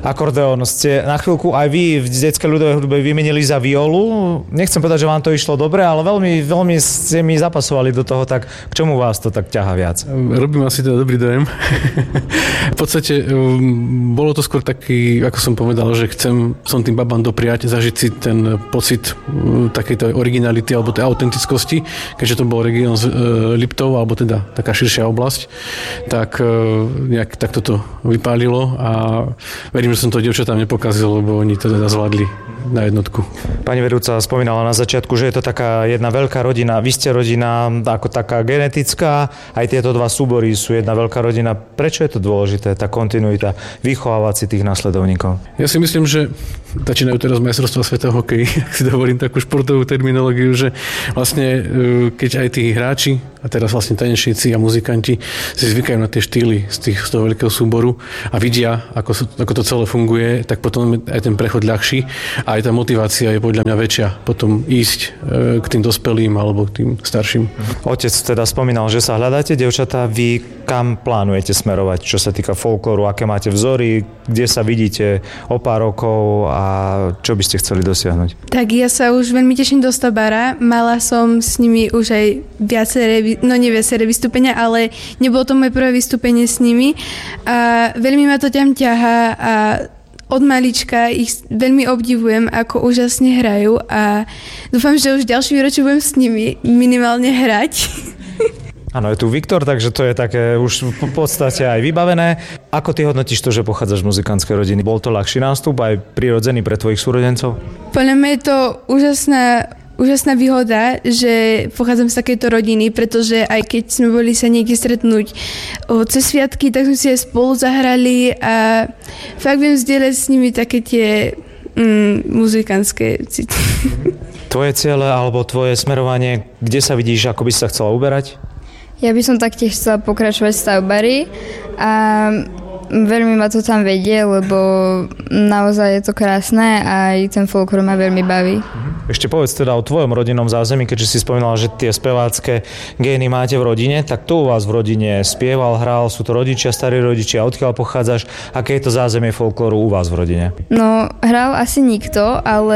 akordeón. Ste na chvíľku aj vy v detskej ľudovej hudbe vymenili za violu. Nechcem povedať, že vám to išlo dobre, ale veľmi, veľmi ste mi zapasovali do toho, tak k čomu vás to tak ťaha viac? Robím asi teda dobrý dojem. V podstate bolo to skôr taký, ako som povedal, že som tým babám dopriať, zažiť si ten pocit takejto originality alebo tej autentickosti, keďže to bol región Liptov, alebo teda taká širšia oblasť, tak nejak takto to vypálilo a verím, že som to dievčatám nepokazil, lebo oni to teda zvládli na jednotku. Pani vedúca spomínala na začiatku, že je to taká jedna veľká rodina. Vy ste rodina ako taká genetická, aj tieto dva súbory sú jedna veľká rodina. Prečo je to dôležité, tá kontinuita, vychovávať si tých nasledovníkov? Ja si myslím, že začínajú teraz majstrovstvá sveta hokeji, ak si dovolím takú športovú terminológiu, že vlastne keď aj tí hráči a teraz vlastne tanečníci a muzikanti si zvykajú na tie štýly z toho veľkého súboru a vidia, ako to celé funguje, tak potom aj ten prechod ľahší a aj tá motivácia je podľa mňa väčšia potom ísť k tým dospelým alebo k tým starším. Otec teda spomínal, že sa hľadáte, dievčatá, vy kam plánujete smerovať, čo sa týka folklóru, aké máte vzory, kde sa vidíte o pár rokov a čo by ste chceli dosiahnuť? Tak ja sa už veľmi teším do Stabara. Mala som s nimi už aj viaceré vystúpenia, ale nebolo to moje prvé vystúpenie s nimi. A veľmi ma to tam ťahá a od malička ich veľmi obdivujem, ako úžasne hrajú a dúfam, že už ďalší výročí budem s nimi minimálne hrať. Áno, je tu Viktor, takže to je také už v podstate aj vybavené. Ako ty hodnotíš to, že pochádzaš z muzikantskej rodiny? Bol to ľahší nástup, aj prirodzený pre tvojich súrodencov? Podľa mňa je to úžasná výhoda, že pochádzam z takejto rodiny, pretože aj keď sme boli sa niekde stretnúť cez sviatky, tak sme si aj spolu zahrali a fakt viem zdieľať s nimi také tie muzikantské city. Tvoje ciele alebo tvoje smerovanie, kde sa vidíš, ako by si sa chcela uberať? Ja by som taktiež chcela pokračovať v stavbari a veľmi ma to tam vedie, lebo naozaj je to krásne a aj ten folklór ma veľmi baví. Ešte povedz teda o tvojom rodinnom zázemí, keďže si spomínala, že tie spevácké gény máte v rodine, tak to u vás v rodine spieval, hral, sú to rodičia, starí rodičia, odkiaľ pochádzaš, aké je to zázemie folklóru u vás v rodine? No, hral asi nikto, ale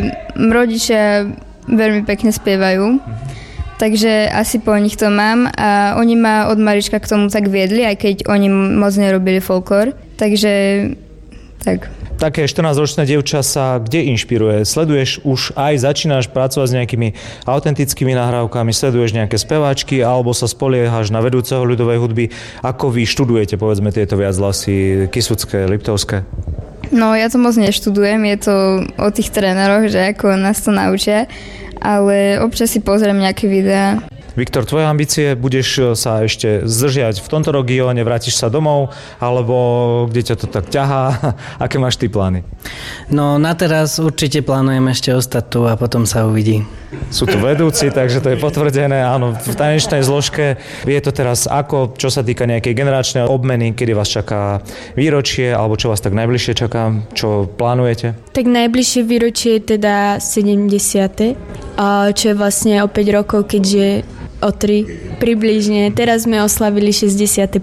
rodičia veľmi pekne spievajú. Takže asi po nich to mám a oni ma od malička k tomu tak viedli, aj keď oni moc nerobili folklór. Takže tak. Také 14-ročné dievča sa kde inšpiruje? Sleduješ už aj, začínaš pracovať s nejakými autentickými nahrávkami, sleduješ nejaké speváčky alebo sa spoliehaš na vedúceho ľudovej hudby? Ako vy študujete, povedzme, tieto viachlasy kisucké, liptovské? No, ja to moc neštudujem, je to o tých tréneroch, že ako nás to naučia, ale občas si pozriem nejaké videá. Viktor, tvoje ambície, budeš sa ešte zdržiať v tomto regióne, vrátiš sa domov, alebo kde ťa to tak ťahá? Aké máš ty plány? No na teraz určite plánujem ešte ostať tu a potom sa uvidí. Sú tu vedúci, takže to je potvrdené. Áno, v tanečnej zložke je to teraz ako, čo sa týka nejakej generačnej obmeny, kedy vás čaká výročie, alebo čo vás tak najbližšie čaká, čo plánujete? Tak najbližšie výročie je teda 70. Čo je vlastne o 5 rokov, keďže o 3 približne. Teraz sme oslavili 65.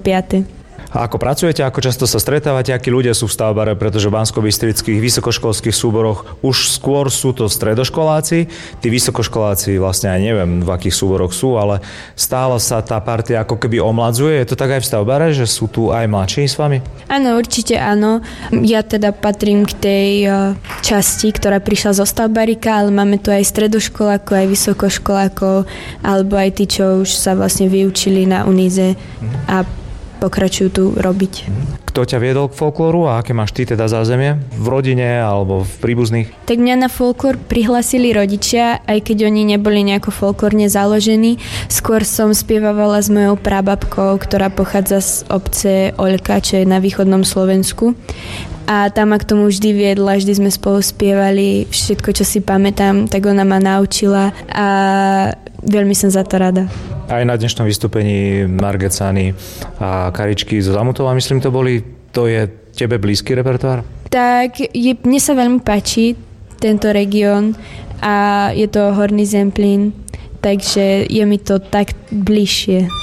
A ako pracujete, ako často sa stretávate, akí ľudia sú v Stavbare, pretože v banskobystrických vysokoškolských súboroch už skôr sú to stredoškoláci, tí vysokoškoláci vlastne aj neviem, v akých súboroch sú, ale stále sa tá partia ako keby omladzuje. Je to tak aj v Stavbare, že sú tu aj mladší s vami? Áno, určite áno. Ja teda patrím k tej časti, ktorá prišla zo Stavbarika, ale máme tu aj stredoškolákov, aj vysokoškolákov, alebo aj tí, čo už sa vlastne vyučili na Unize a pokračujú tu robiť. Kto ťa viedol k folklóru a aké máš ty teda zázemie? V rodine alebo v príbuzných? Tak mňa na folklór prihlasili rodičia, aj keď oni neboli nejako folklórne založení. Skôr som spievala s mojou prababkou, ktorá pochádza z obce Oľka, čo je na východnom Slovensku. A tam ma k tomu vždy viedla, vždy sme spolu spievali všetko, čo si pamätám, tak ona ma naučila a veľmi som za to rada. Aj na dnešnom vystúpení Margecány a Karičky zo Zamutova, myslím, to je tebe blízky repertoár? Tak, mne sa veľmi páči tento región a je to Horný Zemplín, takže je mi to tak bližšie.